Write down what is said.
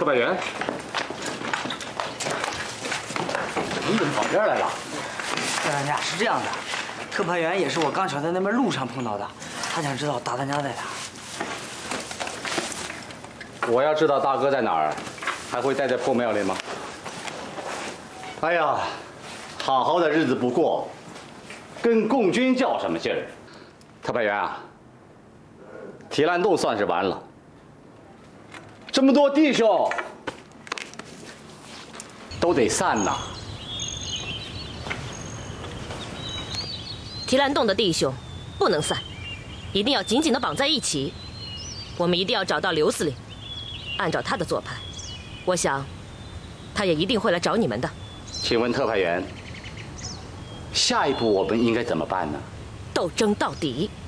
特派员，你怎么跑这儿来了？ 大当家是这样的，特派员也是我刚巧在那边路上碰到的，他想知道大当家在哪。 我要知道大哥在哪儿，还会待在破庙里吗？ 哎呀，好好的日子不过，跟共军较什么劲儿？ 特派员啊，提篮洞算是完了。这么多弟兄都得散呐。 提篮洞的弟兄不能散，一定要紧紧地绑在一起。我们一定要找到刘司令，按照他的做派，我想他也一定会来找你们的。 请问特派员，下一步我们应该怎么办呢？ 斗争到底。